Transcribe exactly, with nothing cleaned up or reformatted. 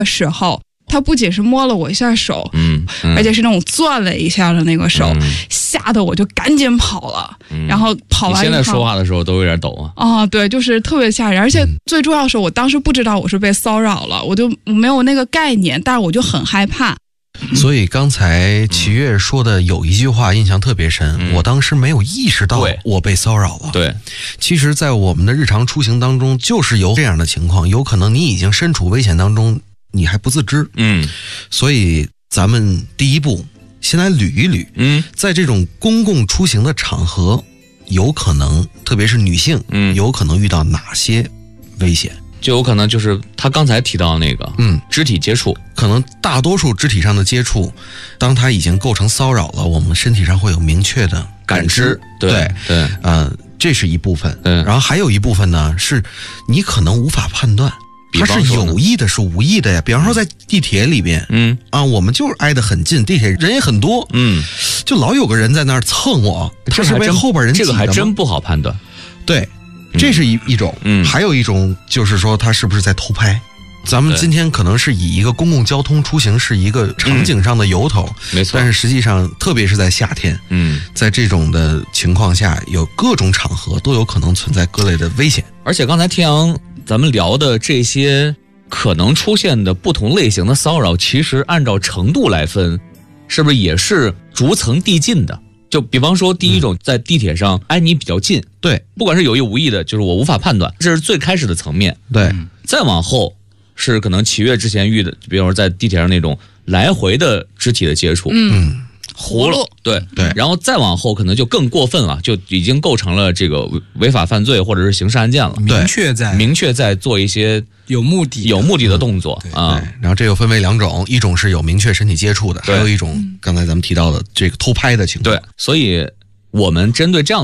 时候，他不仅是摸了我一下手， 嗯，嗯而且是那种攥了一下的那个手， 嗯、 吓得我就赶紧跑了。嗯、然后跑完， 你现在说话的时候都有点抖啊。 啊，对，就是特别吓人，而且最重要的是，我当时不知道我是被骚扰了，我就没有那个概念，但是我就很害怕。 所以刚才齐越说的有一句话印象特别深，嗯、我当时没有意识到我被骚扰了。 对， 其实在我们的日常出行当中就是有这样的情况，有可能你已经身处危险当中，你还不自知。 嗯， 所以咱们第一步先来捋一捋， 嗯， 在这种公共出行的场合，有可能特别是女性， 嗯， 有可能遇到哪些危险？ 就有可能就是他刚才提到那个， 嗯， 肢体接触， 可能大多数肢体上的接触，当它已经构成骚扰了，我们身体上会有明确的感知， 对对， 对呃，这是一部分， 嗯， 然后还有一部分呢，是你可能无法判断，它是有意的，是无意的呀。比方说在地铁里边， 嗯啊，我们就是挨得很近，地铁人也很多， 嗯， 就老有个人在那儿蹭我，他是被后边人挤的吗？ 这个还真不好判断， 对。这是一一种， 嗯， 还有一种就是说他是不是在偷拍？咱们今天可能是以一个公共交通出行是一个场景上的由头， 嗯、没错。 但是实际上，特别是在夏天， 嗯， 在这种的情况下，有各种场合都有可能存在各类的危险。 而且刚才天阳咱们聊的这些可能出现的不同类型的骚扰，其实按照程度来分，是不是也是逐层递进的？就比方说，第一种在地铁上挨你比较近， 对， 不管是有意无意的，就是我无法判断，这是最开始的层面。 对， 再往后是可能齐越之前遇的，比方说在地铁上那种来回的肢体的接触， 嗯，葫芦， 对对， 然后再往后可能就更过分了，就已经构成了这个违法犯罪或者是刑事案件了， 明确在明确在做一些有目的有目的的动作啊、 嗯。然后这又分为两种，一种是有明确身体接触的，还有一种刚才咱们提到的这个偷拍的情况。 对，所以我们针对这样